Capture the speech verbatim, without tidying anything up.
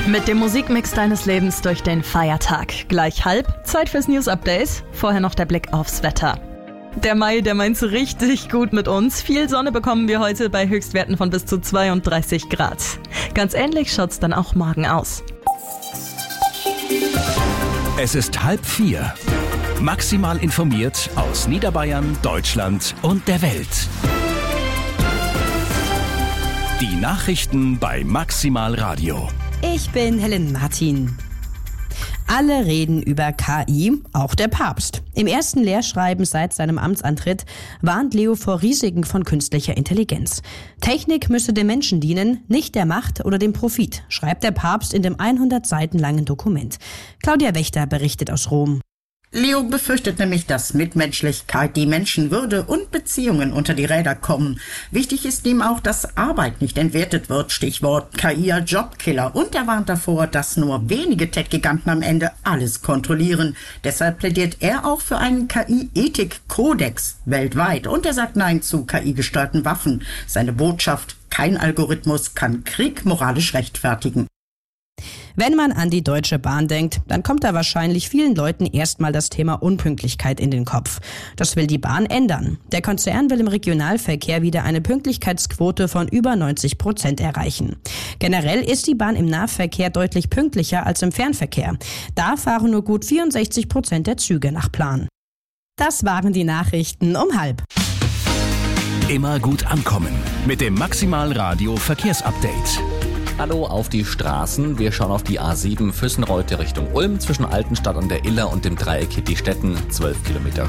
Mit dem Musikmix deines Lebens durch den Feiertag. Gleich halb, Zeit fürs News-Update. Vorher noch der Blick aufs Wetter. Der Mai, der meint's richtig gut mit uns. Viel Sonne bekommen wir heute bei Höchstwerten von bis zu zweiunddreißig Grad. Ganz ähnlich schaut's dann auch morgen aus. Es ist halb vier. Maximal informiert aus Niederbayern, Deutschland und der Welt. Die Nachrichten bei Maximal Radio. Ich bin Helen Martin. Alle reden über K I, auch der Papst. Im ersten Lehrschreiben seit seinem Amtsantritt warnt Leo vor Risiken von künstlicher Intelligenz. Technik müsse dem Menschen dienen, nicht der Macht oder dem Profit, schreibt der Papst in dem hundert Seiten langen Dokument. Claudia Wächter berichtet aus Rom. Leo befürchtet nämlich, dass Mitmenschlichkeit, die Menschenwürde und Beziehungen unter die Räder kommen. Wichtig ist ihm auch, dass Arbeit nicht entwertet wird, Stichwort K I als Jobkiller. Und er warnt davor, dass nur wenige Tech-Giganten am Ende alles kontrollieren. Deshalb plädiert er auch für einen K I-Ethik-Kodex weltweit. Und er sagt Nein zu K I-gesteuerten Waffen. Seine Botschaft: Kein Algorithmus kann Krieg moralisch rechtfertigen. Wenn man an die Deutsche Bahn denkt, dann kommt da wahrscheinlich vielen Leuten erstmal das Thema Unpünktlichkeit in den Kopf. Das will die Bahn ändern. Der Konzern will im Regionalverkehr wieder eine Pünktlichkeitsquote von über neunzig Prozent erreichen. Generell ist die Bahn im Nahverkehr deutlich pünktlicher als im Fernverkehr. Da fahren nur gut vierundsechzig Prozent der Züge nach Plan. Das waren die Nachrichten um halb. Immer gut ankommen mit dem Maximal Radio Verkehrsupdate. Hallo auf die Straßen. Wir schauen auf die A sieben Füssenreute Richtung Ulm zwischen Altenstadt an der Iller und dem Dreieck Hittistetten. zwölf Kilometer